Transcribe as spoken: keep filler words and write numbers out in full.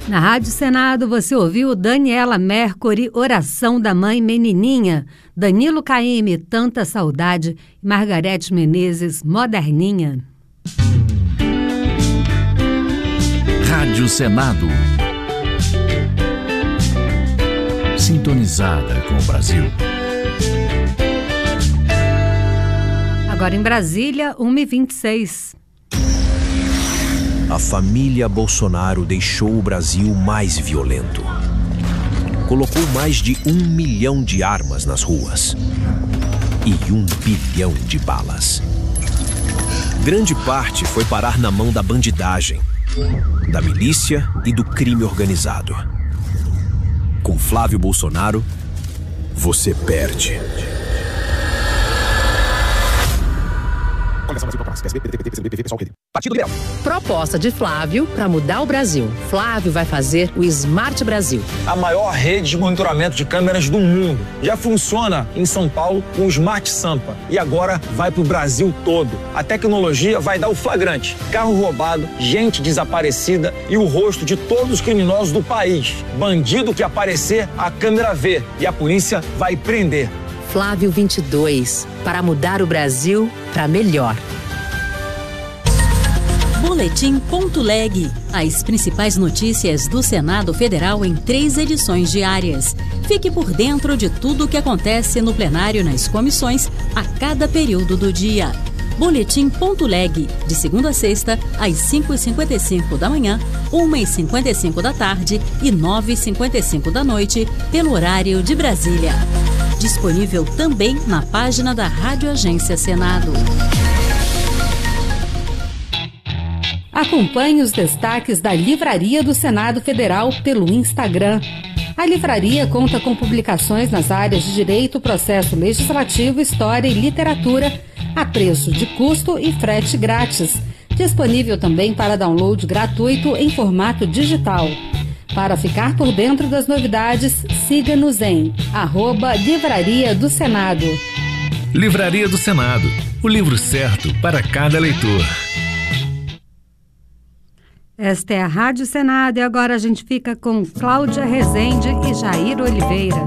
Na Rádio Senado você ouviu Daniela Mercury, Oração da Mãe Menininha, Danilo Caymmi, Tanta Saudade e Margarete Menezes, Moderninha. Rádio Senado. Sintonizada com o Brasil. Agora em Brasília, uma e vinte e seis. A família Bolsonaro deixou o Brasil mais violento. Colocou mais de um milhão de armas nas ruas e um bilhão de balas. Grande parte foi parar na mão da bandidagem, da milícia e do crime organizado. Com Flávio Bolsonaro, você perde. Proposta de Flávio para mudar o Brasil. Flávio vai fazer o Smart Brasil. A maior rede de monitoramento de câmeras do mundo. Já funciona em São Paulo com o Smart Sampa. E agora vai para o Brasil todo. A tecnologia vai dar o flagrante. Carro roubado, gente desaparecida e o rosto de todos os criminosos do país. Bandido que aparecer, a câmera vê. E a polícia vai prender. Flávio vinte e dois, para mudar o Brasil para melhor. Boletim.leg. As principais notícias do Senado Federal em três edições diárias. Fique por dentro de tudo o que acontece no plenário e nas comissões a cada período do dia. Boletim.leg, de segunda a sexta, às cinco e cinquenta e cinco da manhã, uma e cinquenta e cinco da tarde e nove e cinquenta e cinco da noite, pelo horário de Brasília. Disponível também na página da Rádio Agência Senado. Acompanhe os destaques da Livraria do Senado Federal pelo Instagram. A livraria conta com publicações nas áreas de Direito, Processo Legislativo, História e Literatura, a preço de custo e frete grátis. Disponível também para download gratuito em formato digital. Para ficar por dentro das novidades, siga-nos em arroba Livraria do Senado. Livraria do Senado, o livro certo para cada leitor. Esta é a Rádio Senado e agora a gente fica com Cláudia Rezende e Jair Oliveira.